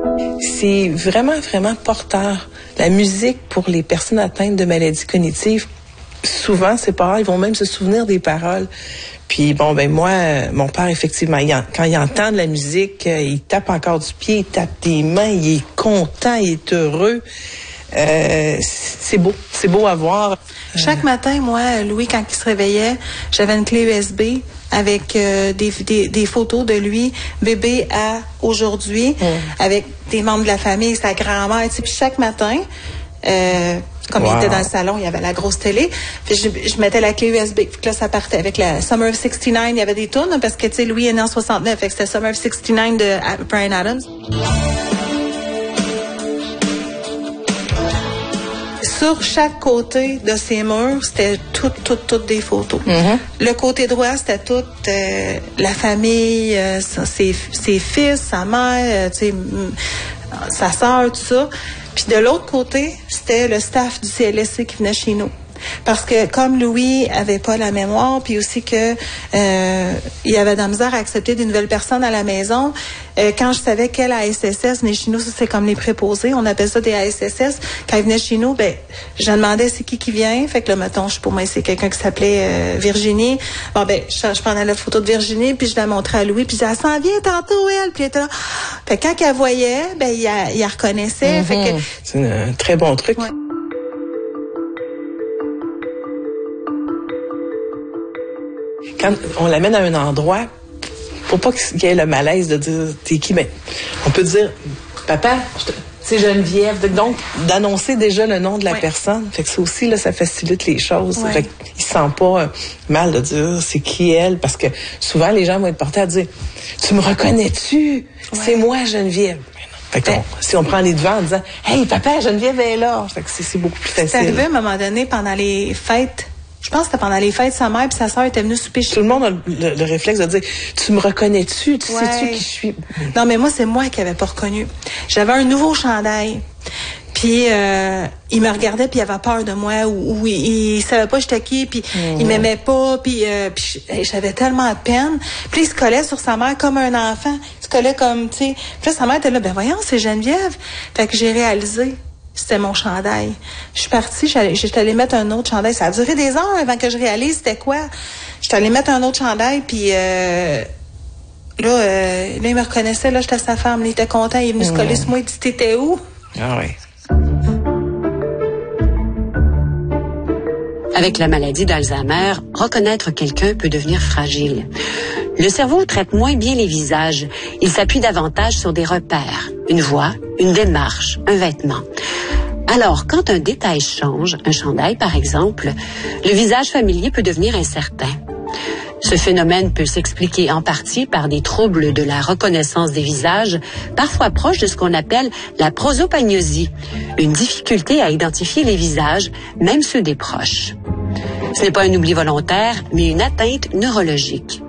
C'est vraiment, vraiment porteur. La musique pour les personnes atteintes de maladies cognitives, souvent, c'est pas rare, ils vont même se souvenir des paroles. Puis bon, ben moi, mon père, effectivement, quand il entend de la musique, il tape encore du pied, il tape des mains, il est content, il est heureux. C'est beau à voir. Chaque matin, moi, Louis, quand il se réveillait, j'avais une clé USB avec des photos de lui, bébé à aujourd'hui, avec des membres de la famille, sa grand-mère. Puis chaque matin, comme il était dans le salon, il y avait la grosse télé. Puis je mettais la clé USB. Puis là, ça partait avec la Summer of 69. Il y avait des tunes parce que, tu sais, Louis est né en 69. Fait que c'était Summer of 69 de Bryan Adams. Sur chaque côté de ces murs, c'était toutes des photos. Mm-hmm. Le côté droit, c'était toute la famille, ses fils, sa mère, sa sœur, tout ça. Puis de l'autre côté, c'était le staff du CLSC qui venait chez nous. Parce que comme Louis avait pas la mémoire, puis aussi que il avait de la misère à accepter des nouvelles personnes à la maison, quand je savais quel ASSS venait chez nous, ça c'est comme les préposés, on appelle ça des ASSS, quand ils venaient chez nous, ben je demandais c'est qui vient, fait que là, mettons, pour moi, c'est quelqu'un qui s'appelait Virginie. Bon, ben, je prenais la photo de Virginie, puis je la montrais à Louis, puis je disais, elle s'en vient tantôt, elle, puis elle était là. Fait que quand elle voyait, ben, il la reconnaissait. Mm-hmm. Fait que... C'est un très bon truc. Ouais. Quand on l'amène à un endroit, faut pas qu'il y ait le malaise de dire t'es qui, mais on peut dire papa, c'est Geneviève, donc d'annoncer déjà le nom de la personne. Fait que ça aussi là, ça facilite les choses. Fait qu'il se sent pas mal de dire c'est qui elle, parce que souvent les gens vont être portés à dire tu me reconnais-tu? C'est moi Geneviève. Fait que si on prend les devants en disant hey papa, Geneviève est là, fait que c'est beaucoup plus facile. C'est arrivé à un moment donné pendant les fêtes. Je pense que c'était pendant les fêtes, sa mère et sa sœur étaient venues souper chez Tout le monde a le réflexe de dire tu me reconnais-tu? Tu sais-tu qui je suis? Non, mais moi, c'est moi qui n'avais pas reconnu. J'avais un nouveau chandail. Puis il me regardait puis il avait peur de moi ou il savait pas j'étais qui, puis il m'aimait pas, puis j'avais tellement de peine. Puis il se collait sur sa mère comme un enfant. Il se collait comme, tu sais. Puis là, sa mère était là, ben voyons, c'est Geneviève. Fait que j'ai réalisé. C'était mon chandail. Je suis partie, j'étais allée mettre un autre chandail. Ça a duré des heures avant que je réalise c'était quoi. J'étais allée mettre un autre chandail, puis là, il me reconnaissait, là, j'étais sa femme. Il était content, il est venu se coller sur moi, il dit « T'étais où? » Ah oui. Avec la maladie d'Alzheimer, reconnaître quelqu'un peut devenir fragile. Le cerveau traite moins bien les visages. Il s'appuie davantage sur des repères, une voix, une démarche, un vêtement. Alors, quand un détail change, un chandail par exemple, le visage familier peut devenir incertain. Ce phénomène peut s'expliquer en partie par des troubles de la reconnaissance des visages, parfois proches de ce qu'on appelle la prosopagnosie, une difficulté à identifier les visages, même ceux des proches. Ce n'est pas un oubli volontaire, mais une atteinte neurologique.